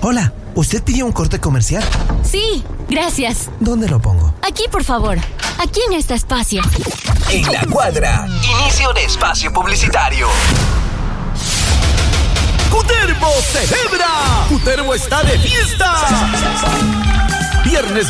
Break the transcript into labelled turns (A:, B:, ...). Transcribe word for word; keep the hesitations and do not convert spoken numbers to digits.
A: Hola, ¿usted pidió un corte comercial?
B: Sí, gracias.
A: ¿Dónde lo pongo?
B: Aquí, por favor. Aquí en este espacio.
C: En la cuadra, inicio de espacio publicitario.
D: ¡Cutervo celebra! ¡Cutervo está de fiesta! Viernes